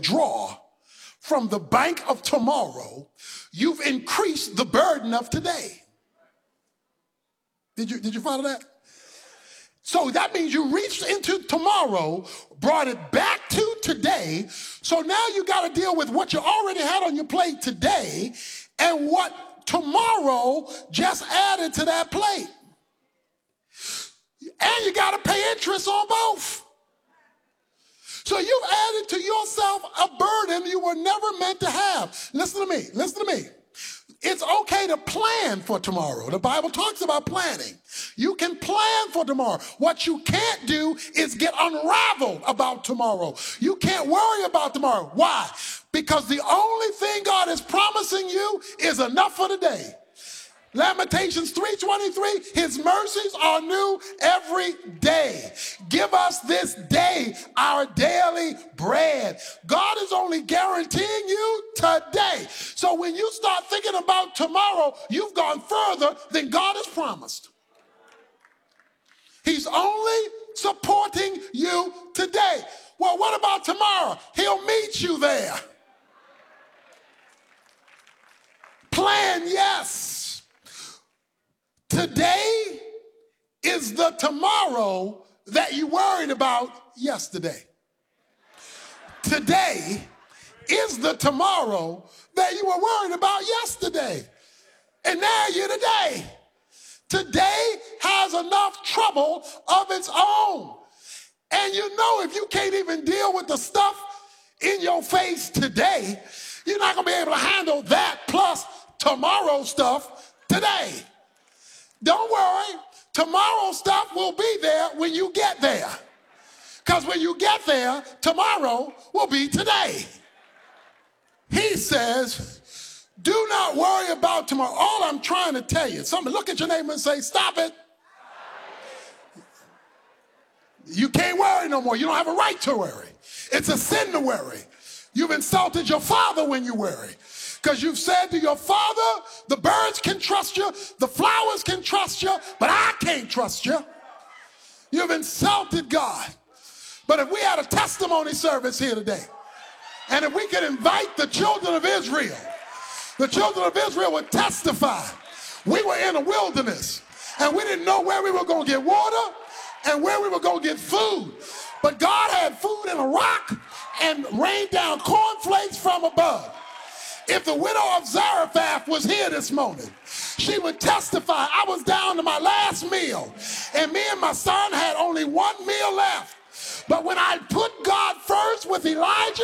withdraw from the bank of tomorrow, you've increased the burden of today. Did you follow that? So that means you reached into tomorrow, brought it back to today. So now you got to deal with what you already had on your plate today and what tomorrow just added to that plate. And you got to pay interest on both. So you've added to yourself a burden you were never meant to have. Listen to me. Listen to me. It's okay to plan for tomorrow. The Bible talks about planning. You can plan for tomorrow. What you can't do is get unraveled about tomorrow. You can't worry about tomorrow. Why? Because the only thing God is promising you is enough for today. Lamentations 3:23, his mercies are new every day. Give us this day our daily bread. God is only guaranteeing you today. So when you start thinking about tomorrow, you've gone further than God has promised. He's only supporting you today. Well, what about tomorrow? He'll meet you there. Plan, yes. Today is the tomorrow that you worried about yesterday. Today is the tomorrow that you were worried about yesterday. And now you're today. Today has enough trouble of its own. And you know if you can't even deal with the stuff in your face today, you're not going to be able to handle that plus tomorrow stuff today. Don't worry, tomorrow's stuff will be there when you get there. Because when you get there, tomorrow will be today. He says, do not worry about tomorrow. All I'm trying to tell you, somebody look at your neighbor and say, stop it. You can't worry no more. You don't have a right to worry. It's a sin to worry. You've insulted your father when you worry. Because you've said to your father, the birds can trust you, the flowers can trust you, but I can't trust you. You've insulted God. But if we had a testimony service here today, and if we could invite the children of Israel would testify. We were in a wilderness, and we didn't know where we were going to get water and where we were going to get food. But God had food in a rock and rained down cornflakes from above. If the widow of Zarephath was here this morning, she would testify, I was down to my last meal, and me and my son had only one meal left. But when I put God first with Elijah,